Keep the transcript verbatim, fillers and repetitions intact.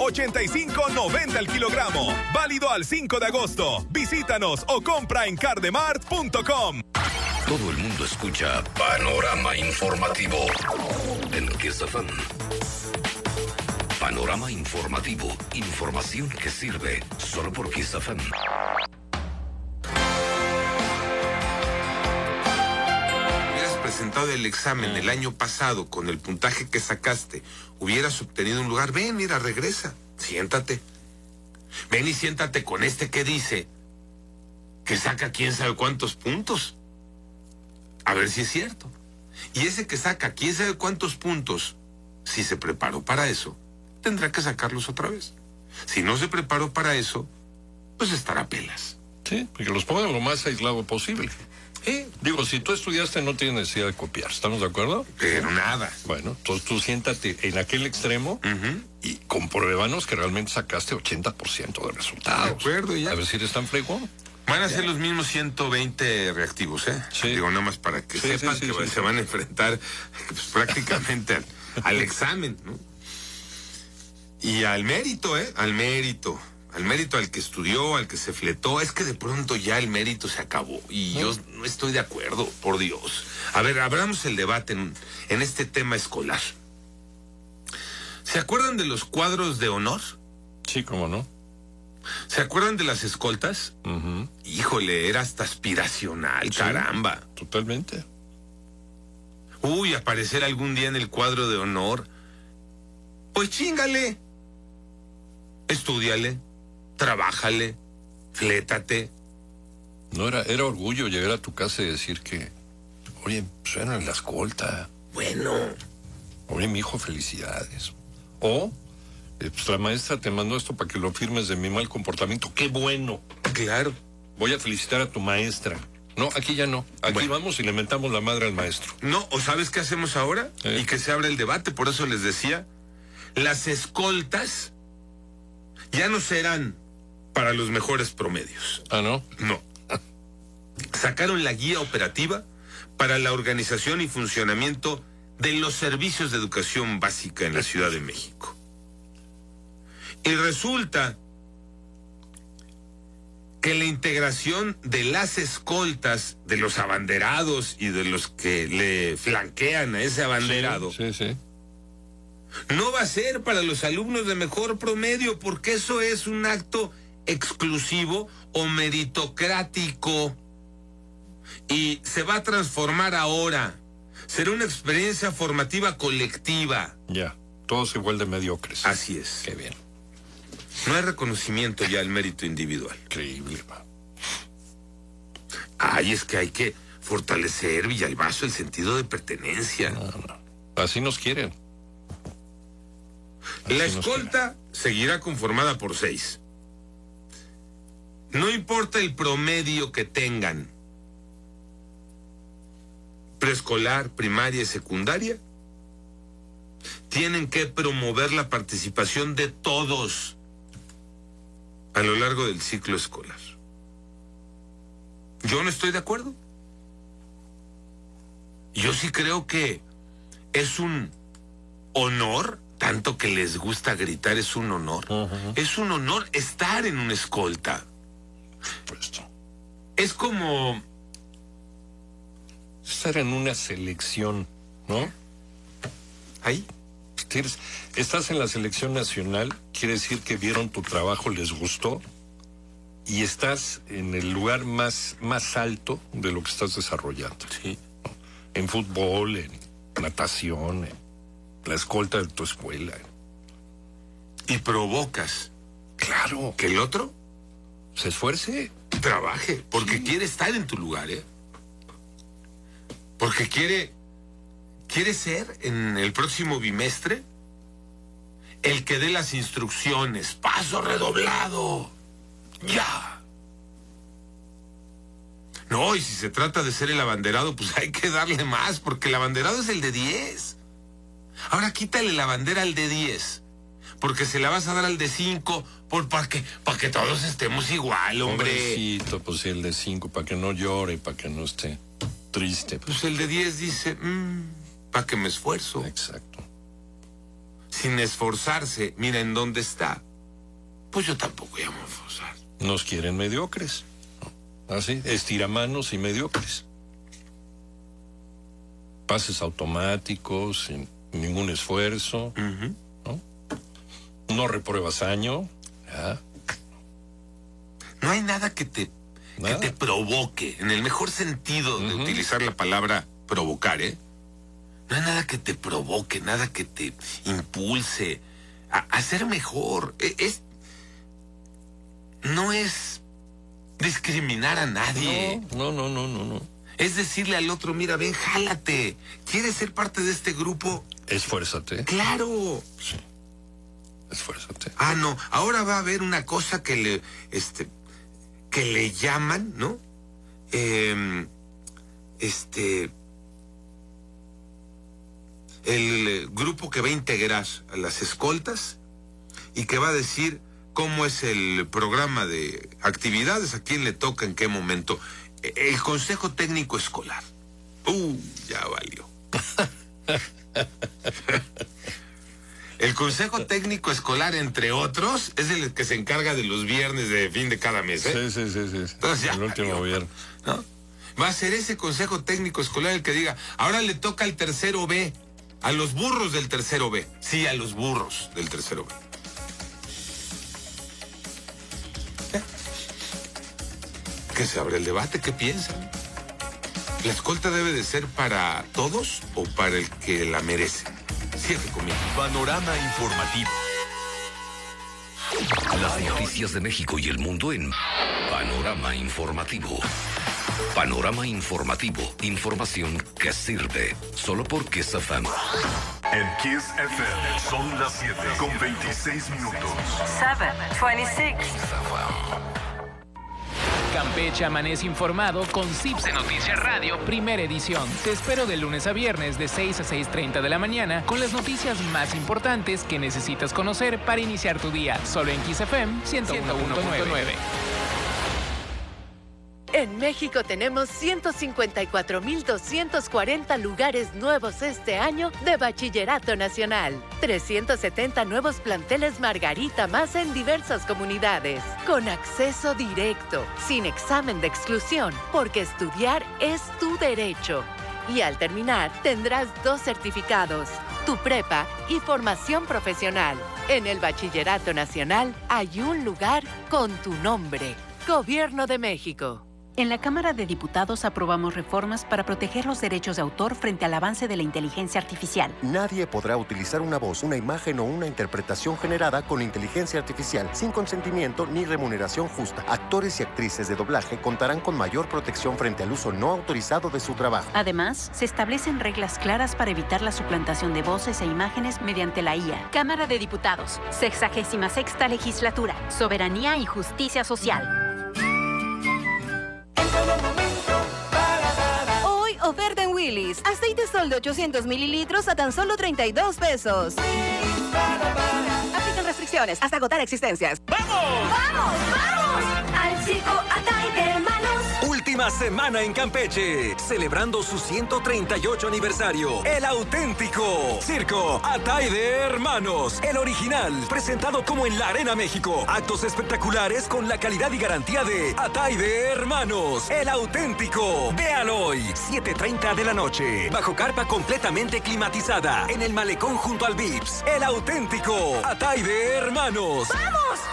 ochenta y cinco noventa el kilogramo. Válido al cinco de agosto. Visítanos o compra en cardemart punto com. Todo el mundo escucha Panorama Informativo en Kiss F M. Panorama Informativo. Información que sirve solo por Kiss F M. Hubieras presentado el examen el año pasado con el puntaje que sacaste, hubieras obtenido un lugar. Ven, mira, regresa. Siéntate. Ven y siéntate con este que dice que saca quién sabe cuántos puntos. A ver si es cierto. Y ese que saca quién sabe cuántos puntos, si se preparó para eso, tendrá que sacarlos otra vez. Si no se preparó para eso, pues estará pelas. Sí, porque los pongan lo más aislado posible. ¿Eh? Digo, si tú estudiaste no tienes necesidad de copiar, ¿estamos de acuerdo? Pero nada. Bueno, entonces tú siéntate en aquel extremo Uh-huh. y compruébanos que realmente sacaste ochenta por ciento de resultados. De acuerdo, ya. A ver si eres tan fregón. Van a ser los mismos ciento veinte reactivos, ¿eh? Sí. Digo, nada más para que Sí, sepan sí, sí, que sí, se sí. van a enfrentar pues, prácticamente al, al examen, ¿no? Y al mérito, ¿eh? Al mérito. Al mérito al que estudió, al que se fletó. Es que de pronto ya el mérito se acabó. Y yo no estoy de acuerdo, por Dios. A ver, abramos el debate en, en este tema escolar. ¿Se acuerdan de los cuadros de honor? Sí, cómo no. ¿Se acuerdan de las escoltas? Uh-huh. Híjole, era hasta aspiracional, Sí. caramba. Totalmente. Uy, aparecer algún día en el cuadro de honor. Pues chíngale. Estúdiale, trabájale, flétate. No era, era orgullo llegar a tu casa y decir que, oye, pues era en la escolta. Bueno. Oye, mi hijo, felicidades. O, eh, pues la maestra te mandó esto para que lo firmes de mi mal comportamiento. ¡Qué bueno! Claro. Voy a felicitar a tu maestra. No, aquí ya no. Aquí Bueno. vamos y le mentamos la madre al maestro. No, ¿o sabes qué hacemos ahora? ¿Eh? Y que se abra el debate, por eso les decía, las escoltas ya no serán para los mejores promedios. Ah, ¿no? No. Sacaron la guía operativa para la organización y funcionamiento de los servicios de educación básica en la Ciudad de México. Y resulta que la integración de las escoltas, de los abanderados y de los que le flanquean a ese abanderado, Sí, sí. no va a ser para los alumnos de mejor promedio, porque eso es un acto exclusivo o meritocrático. Y se va a transformar ahora. Será una experiencia formativa colectiva. Ya. Todos igual de mediocres. Así es. Qué bien. No hay reconocimiento ya al mérito individual. Increíble, va. Ay, es que hay que fortalecer, Villalbazo, el sentido de pertenencia. No, no. Así nos quieren. La Así nos escolta seguirá conformada por seis. No importa el promedio que tengan, preescolar, primaria y secundaria, tienen que promover la participación de todos a lo largo del ciclo escolar. Yo no estoy de acuerdo. Yo sí creo que es un honor, tanto que les gusta gritar, es un honor. Uh-huh. Es un honor estar en una escolta. Puesto. Es como... Estar en una selección, ¿no? Ahí. Tienes- Estás en la selección nacional, quiere decir que vieron tu trabajo, les gustó, y estás en el lugar más, más alto de lo que estás desarrollando. Sí. En fútbol, en natación, en la escolta de tu escuela. Y provocas Claro, que el otro se esfuerce. trabaje, porque quiere estar en tu lugar, ¿eh? Porque quiere, quiere ser en el próximo bimestre el que dé las instrucciones, paso redoblado, ya. No, y si se trata de ser el abanderado, pues hay que darle más, porque el abanderado es el de diez. Ahora quítale la bandera al de diez, porque se la vas a dar al de cinco, por, para que, para que todos estemos igual, hombre. Pobrecito, pues sí, el de cinco, para que no llore, para que no esté triste. Pues el de diez dice, mmm, ¿para qué me esfuerzo? Exacto. sin esforzarse, mira en dónde está, pues yo tampoco voy a esforzar. Nos quieren mediocres. Así, estiramanos y mediocres. Pases automáticos, sin ningún esfuerzo. Uh-huh. ¿No? No repruebas año. ¿Ya? No hay nada que te, ¿Nada? que te provoque, en el mejor sentido de Uh-huh. utilizar la palabra provocar, ¿eh? No hay nada que te provoque, nada que te impulse a, a ser mejor. Es, es- no es discriminar a nadie. No, no, no, no, no. Es decirle al otro, mira, ven, jálate. ¿Quieres ser parte de este grupo? Esfuérzate. Claro. Sí. Esfuérzate. Ah, no, ahora va a haber una cosa que le, este, que le llaman, ¿no? Eh, este, el eh, grupo que va a integrar a las escoltas y que va a decir cómo es el programa de actividades, a quién le toca, en qué momento. Eh, El Consejo Técnico Escolar. Uh, ya valió. El Consejo Técnico Escolar, entre otros, es el que se encarga de los viernes de fin de cada mes, ¿eh? Sí, sí, sí, sí. Entonces ya El último valió, gobierno. ¿no? Va a ser ese Consejo Técnico Escolar el que diga, ahora le toca al tercero B, a los burros del tercero B. Sí, a los burros del tercero B. ¿Eh? Que se abre el debate, ¿qué piensan? ¿La escolta debe de ser para todos o para el que la merece? Cierre conmigo. Panorama informativo. Las noticias de México y el mundo en Panorama Informativo. Panorama Informativo. Información que sirve. Solo por Kiss F M. En Kiss F M son las siete con veintiséis minutos. seven twenty-six. Campeche amanece informado con Zips de Noticias Radio, primera edición. Te espero de lunes a viernes de seis a seis treinta de la mañana con las noticias más importantes que necesitas conocer para iniciar tu día. Solo en Kiss F M ciento uno punto nueve. En México tenemos ciento cincuenta y cuatro mil doscientos cuarenta lugares nuevos este año de Bachillerato Nacional. trescientos setenta nuevos planteles Margarita más en diversas comunidades. Con acceso directo, sin examen de exclusión, porque estudiar es tu derecho. Y al terminar, tendrás dos certificados, tu prepa y formación profesional. En el Bachillerato Nacional hay un lugar con tu nombre. Gobierno de México. En la Cámara de Diputados aprobamos reformas para proteger los derechos de autor frente al avance de la inteligencia artificial. Nadie podrá utilizar una voz, una imagen o una interpretación generada con inteligencia artificial sin consentimiento ni remuneración justa. Actores y actrices de doblaje contarán con mayor protección frente al uso no autorizado de su trabajo. Además, se establecen reglas claras para evitar la suplantación de voces e imágenes mediante la I A. Cámara de Diputados, sexagésima sexta legislatura, soberanía y justicia social. Hoy, oferta en Willy's. Aceite Sol de ochocientos mililitros a tan solo treinta y dos pesos. Aplican restricciones hasta agotar existencias. ¡Vamos! ¡Vamos! ¡Vamos! Al circo Atay de Hermanos. Última semana en Campeche, celebrando su ciento treinta y ocho aniversario. El auténtico Circo Atay de Hermanos, el original, presentado como en la Arena México. Actos espectaculares con la calidad y garantía de Atay de Hermanos, el auténtico. Véalo hoy, siete treinta de la noche, bajo carpa completamente climatizada, en el malecón junto al Vips. El auténtico Atay de Hermanos. ¡Vamos!